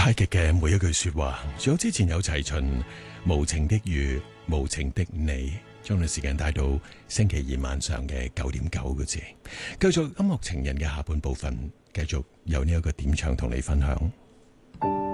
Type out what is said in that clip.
太極嘅每一句說話，仲有之前有齊秦無情的雨，無情的你，將你時間帶到星期二晚上嘅9:09個字。繼續音樂情人嘅下半部分，繼續有呢一個點唱同你分享。